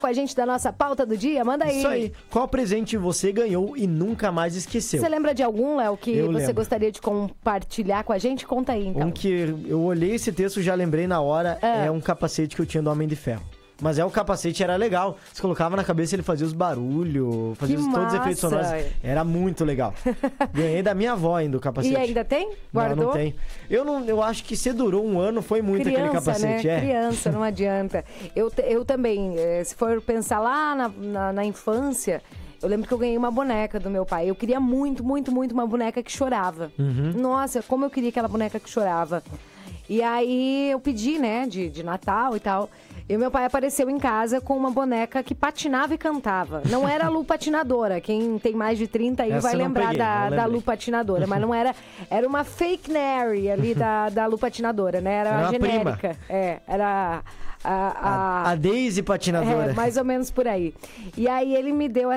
Com a gente da nossa pauta do dia, manda aí. Isso aí. Qual presente você ganhou e nunca mais esqueceu? Você lembra de algum, Léo, que Eu você lembro. gostaria de compartilhar com a gente? Conta aí, então. Um que eu olhei esse texto e já lembrei na hora, é um capacete que eu tinha do Homem de Ferro. Mas o capacete era legal. Você colocava na cabeça e ele fazia os barulhos, fazia todos os efeitos sonoros. Era muito legal. Ganhei da minha avó ainda o capacete. E ainda tem? Guardou? Não tem. Eu acho que se durou um ano, foi muito Criança, aquele capacete. Né? Criança, não adianta. Eu também, se for pensar lá na infância... Eu lembro que eu ganhei uma boneca do meu pai. Eu queria muito, muito, muito uma boneca que chorava. Nossa, como eu queria aquela boneca que chorava. E aí eu pedi, né, de Natal e tal. E o meu pai apareceu em casa com uma boneca que patinava e cantava. Não era a Lu Patinadora. Quem tem mais de 30 aí vai lembrar da Lu Patinadora. Mas não era... Era uma fake Nary ali da Lu Patinadora, né? Era a genérica. Prima. Era... A Daisy Patinadora. Mais ou menos por aí. E aí ele me deu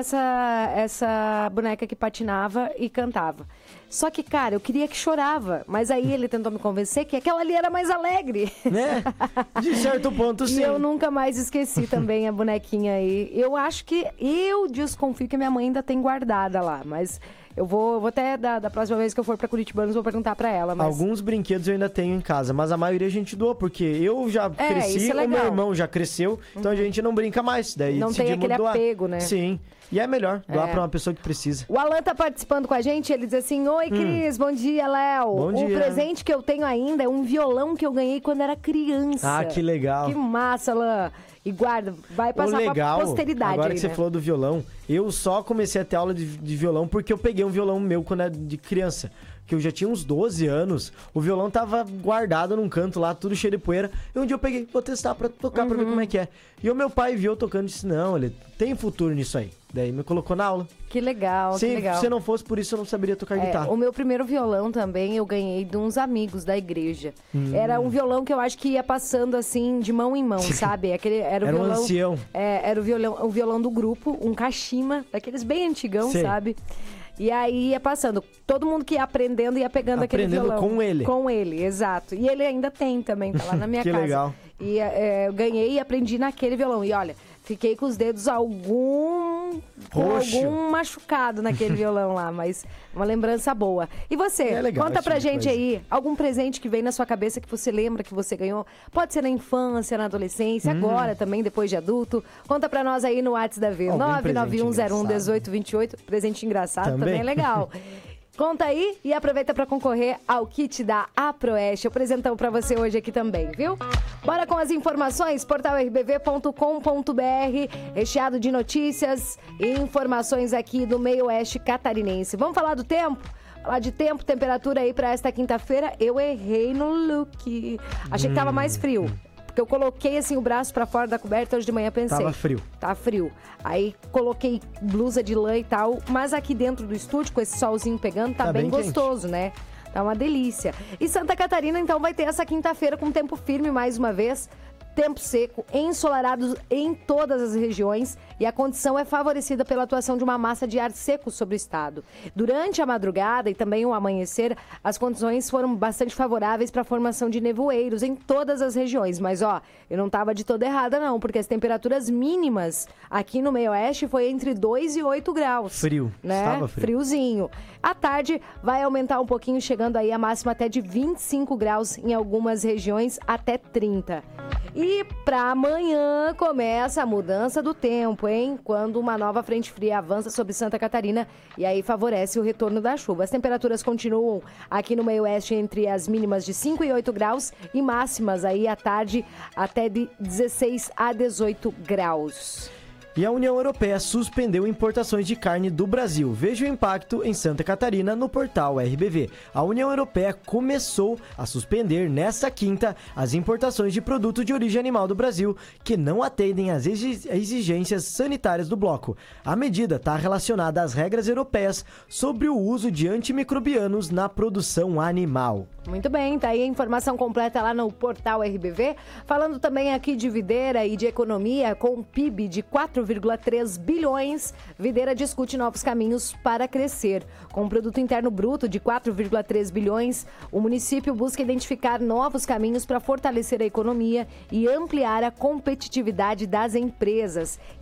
essa boneca que patinava e cantava. Só que, cara, eu queria que chorava. Mas aí ele tentou me convencer que aquela ali era mais alegre. Né? De certo ponto, sim. E eu nunca mais esqueci também a bonequinha aí. Eu acho que... Eu desconfio que minha mãe ainda tem guardada lá. Mas... Eu vou até, da próxima vez que eu for pra Curitibanos, vou perguntar pra ela. Mas... Alguns brinquedos eu ainda tenho em casa, mas a maioria a gente doa, porque eu já cresci, o meu irmão já cresceu, então a gente não brinca mais. Daí não tem aquele doar. apego, né? Sim. E é melhor doar pra uma pessoa que precisa. O Alan tá participando com a gente, ele diz assim: oi, Cris, bom dia, Léo. Bom dia. O presente que eu tenho ainda é um violão que eu ganhei quando era criança. Ah, que legal. Que massa, Alan. E guarda, vai passar pra posteridade. Agora aí, que você né? falou do violão, eu só comecei a ter aula de violão porque eu peguei um violão meu quando era de criança. Que eu já tinha uns 12 anos, o violão tava guardado num canto lá, tudo cheio de poeira. E um dia eu peguei, vou testar pra tocar, pra ver como é que é. E o meu pai viu eu tocando e disse, não, ele tem futuro nisso aí. Daí me colocou na aula. Que legal, que legal. Se não fosse por isso, eu não saberia tocar guitarra. O meu primeiro violão também eu ganhei de uns amigos da igreja. Era um violão que eu acho que ia passando assim, de mão em mão, sabe? Era o violão, um ancião. Era o violão do grupo, um Kashima, daqueles bem antigão, sabe? E aí ia passando. Todo mundo que ia aprendendo ia pegando aquele violão. Com ele. Com ele, exato. E ele ainda tem também, tá lá na minha casa. Que legal. E eu ganhei e aprendi naquele violão. E olha, fiquei com os dedos algum machucado naquele violão lá, mas uma lembrança boa. E você, conta pra gente aí, algum presente que vem na sua cabeça que você lembra que você ganhou? Pode ser na infância, na adolescência, agora também, depois de adulto. Conta pra nós aí no WhatsApp da V, 991011828. Presente engraçado também é legal. Conta aí e aproveita para concorrer ao kit da Aproeste. Eu apresentamos para você hoje aqui também, viu? Bora com as informações, portalrbv.com.br, recheado de notícias e informações aqui do meio oeste catarinense. Vamos falar do tempo? Falar de tempo, temperatura aí para esta quinta-feira. Eu errei no look. Achei que tava mais frio. Porque eu coloquei assim o braço pra fora da coberta, hoje de manhã pensei. Tava frio. Tá frio. Aí coloquei blusa de lã e tal, mas aqui dentro do estúdio, com esse solzinho pegando, tá bem gostoso, né? Tá uma delícia. E Santa Catarina, então, vai ter essa quinta-feira com tempo firme mais uma vez. Tempo seco, ensolarado em todas as regiões e a condição é favorecida pela atuação de uma massa de ar seco sobre o estado. Durante a madrugada e também o amanhecer, as condições foram bastante favoráveis para a formação de nevoeiros em todas as regiões. Mas, eu não estava de toda errada não, porque as temperaturas mínimas aqui no meio oeste foi entre 2 e 8 graus. Frio, né? Estava frio. Friozinho. À tarde vai aumentar um pouquinho, chegando aí a máxima até de 25 graus em algumas regiões, até 30. E para amanhã começa a mudança do tempo, hein? Quando uma nova frente fria avança sobre Santa Catarina e aí favorece o retorno da chuva. As temperaturas continuam aqui no meio oeste entre as mínimas de 5 e 8 graus e máximas aí à tarde até de 16 a 18 graus. E a União Europeia suspendeu importações de carne do Brasil. Veja o impacto em Santa Catarina no portal RBV. A União Europeia começou a suspender nesta quinta as importações de produtos de origem animal do Brasil que não atendem às exigências sanitárias do bloco. A medida está relacionada às regras europeias sobre o uso de antimicrobianos na produção animal. Muito bem, tá aí a informação completa lá no portal RBV. Falando também aqui de Videira e de economia, com um PIB de 4,3 bilhões, Videira discute novos caminhos para crescer. Com um produto interno bruto de 4,3 bilhões, o município busca identificar novos caminhos para fortalecer a economia e ampliar a competitividade das empresas.